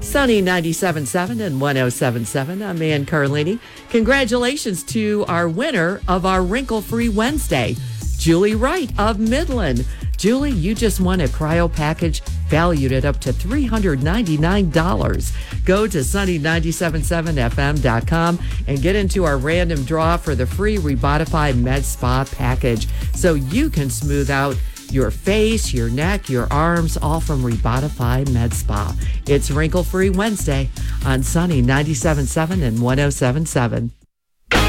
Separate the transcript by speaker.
Speaker 1: Sunny 97.7 and 107.7. I'm Ann Carlini. Congratulations to our winner of our Wrinkle-Free Wednesday, Julie Wright of Midland. Julie, you just won a cryo package valued at up to $399. Go to sunny977fm.com and get into our random draw for the free Rebotify Med Spa package so you can smooth out your face, your neck, your arms, all from Rebotify Med Spa. It's Wrinkle-Free Wednesday on Sunny 97.7 and 107.7.